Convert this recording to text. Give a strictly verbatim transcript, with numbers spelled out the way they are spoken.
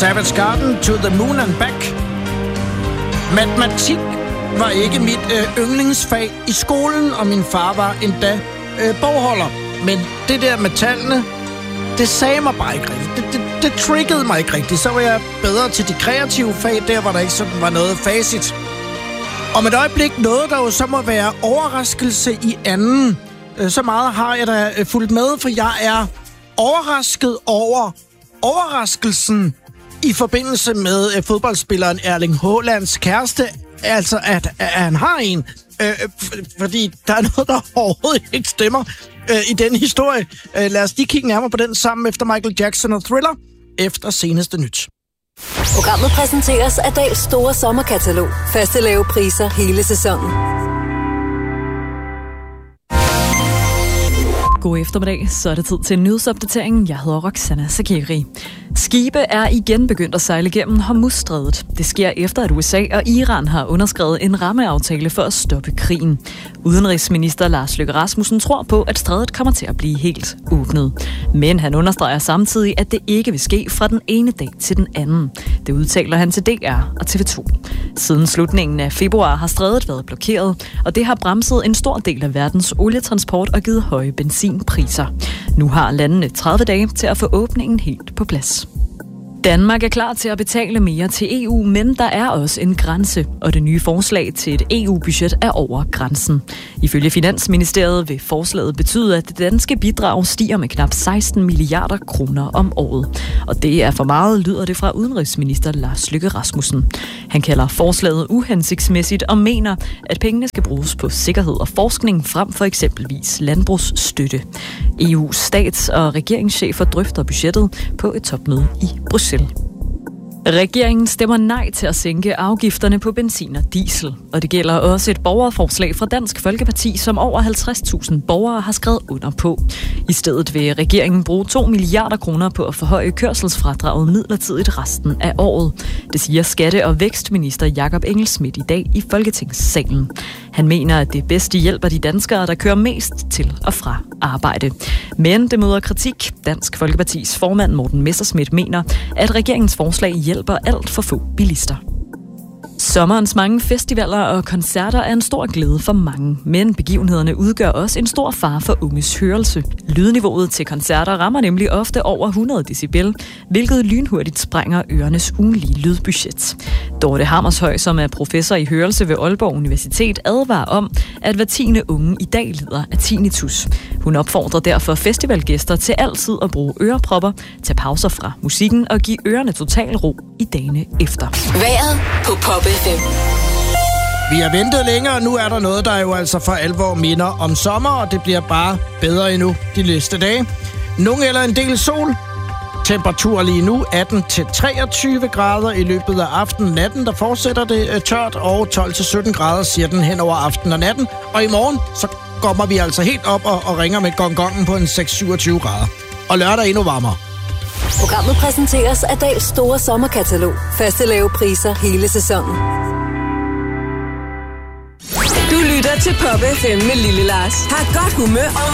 Savage Garden, To the Moon and Back. Matematik var ikke mit øh, yndlingsfag i skolen, og min far var endda øh, bogholder. Men det der med tallene, det sagde mig bare ikke rigtigt. Det, det, det triggede mig ikke rigtigt. Så var jeg bedre til de kreative fag, der hvor der ikke sådan var noget facit. Om et øjeblik noget, der jo så må være overraskelse i anden. Så meget har jeg da fulgt med, for jeg er overrasket over overraskelsen i forbindelse med fodboldspilleren Erling Haalands kæreste. Altså, at, at han har en. Øh, fordi der er noget, der overhovedet ikke stemmer øh, i den historie. Øh, lad os lige kigge nærmere på den sammen efter Michael Jackson og Thriller efter seneste nyt. Programmet præsenteres af Dahls store sommerkatalog. Faste lave priser hele sæsonen. God eftermiddag, så er det tid til en nyhedsopdatering. Jeg hedder Roxana Sakiri. Skibe er igen begyndt at sejle gennem Hormuzstrædet. Det sker efter, at U S A og Iran har underskrevet en rammeaftale for at stoppe krigen. Udenrigsminister Lars Løkke Rasmussen tror på, at strædet kommer til at blive helt åbnet. Men han understreger samtidig, at det ikke vil ske fra den ene dag til den anden. Det udtaler han til D R og T V to. Siden slutningen af februar har strædet været blokeret, og det har bremset en stor del af verdens olietransport og givet høje benzinpriser. Nu har landene tredive dage til at få åbningen helt på plads. Danmark er klar til at betale mere til E U, men der er også en grænse, og det nye forslag til et E U-budget er over grænsen. Ifølge Finansministeriet vil forslaget betyde, at det danske bidrag stiger med knap seksten milliarder kroner om året. Og det er for meget, lyder det fra udenrigsminister Lars Løkke Rasmussen. Han kalder forslaget uhensigtsmæssigt og mener, at pengene skal bruges på sikkerhed og forskning frem for eksempelvis landbrugsstøtte. E U's stats- og regeringschefer drøfter budgettet på et topmøde i Bruxelles. Regeringen stemmer nej til at sænke afgifterne på benzin og diesel. Og det gælder også et borgerforslag fra Dansk Folkeparti, som over halvtreds tusind borgere har skrevet under på. I stedet vil regeringen bruge to milliarder kroner på at forhøje kørselsfradraget midlertidigt resten af året. Det siger skatte- og vækstminister Jakob Engel-Schmidt i dag i Folketingssalen. Han mener, at det bedste hjælper de danskere, der kører mest til og fra arbejde. Men det møder kritik. Dansk Folkepartis formand Morten Messerschmidt mener, at regeringens forslag hjælper alt for få bilister. Sommerens mange festivaler og koncerter er en stor glæde for mange, men begivenhederne udgør også en stor fare for unges hørelse. Lydniveauet til koncerter rammer nemlig ofte over hundrede decibel, hvilket lynhurtigt sprænger ørenes ugenlige lydbudget. Dorte Hammershøj, som er professor i hørelse ved Aalborg Universitet, advarer om, at hver tiende unge i dag lider af tinnitus. Hun opfordrer derfor festivalgæster til altid at bruge ørepropper, tage pauser fra musikken og give ørerne total ro i dagene efter. Vejret på Pop F M. Vi har ventet længere, og nu er der noget, der jo altså for alvor minder om sommer, og det bliver bare bedre endnu de næste dage. Nogle eller en del sol. Temperatur lige nu atten til treogtyve grader i løbet af aftenen. Natten, der fortsætter det tørt, og tolv til sytten grader siger den hen over aftenen og natten. Og i morgen, så kommer vi altså helt op og, og ringer med gongongen på en seks til syvogtyve grader. Og lørdag endnu varmere. Programmet præsenteres af Dahls store sommerkatalog. Faste lave priser hele sæsonen. Du lytter til Pop F M med Lille Lars. Har godt humør og